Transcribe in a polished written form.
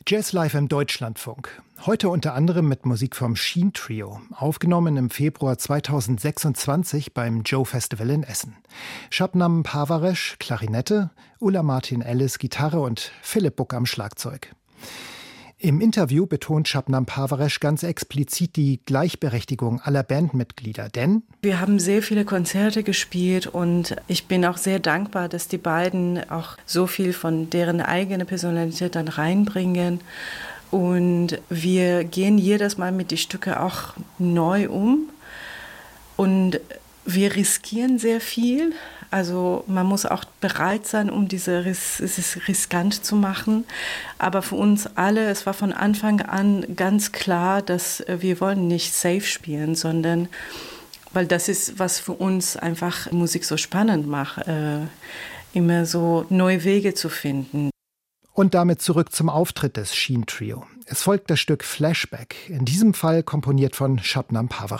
Jazz Live im Deutschlandfunk. Heute unter anderem mit Musik vom Sheen Trio, aufgenommen im Februar 2026 beim Joe Festival in Essen. Shabnam Parvaresh, Klarinette, Ulla Martin Ellis, Gitarre und Philipp Buck am Schlagzeug. Im Interview betont Shabnam Parvaresh ganz explizit die Gleichberechtigung aller Bandmitglieder, denn wir haben sehr viele Konzerte gespielt und ich bin auch sehr dankbar, dass die beiden auch so viel von deren eigene Personalität dann reinbringen. Und wir gehen jedes Mal mit den Stücken auch neu um und wir riskieren sehr viel. Also man muss auch bereit sein, um es riskant zu machen. Aber für uns alle, es war von Anfang an ganz klar, dass wir wollen nicht safe spielen, sondern weil das ist, was für uns einfach Musik so spannend macht, immer so neue Wege zu finden. Und damit zurück zum Auftritt des Sheen Trio. Es folgt das Stück Flashback, in diesem Fall komponiert von Shabnam Parvaresh.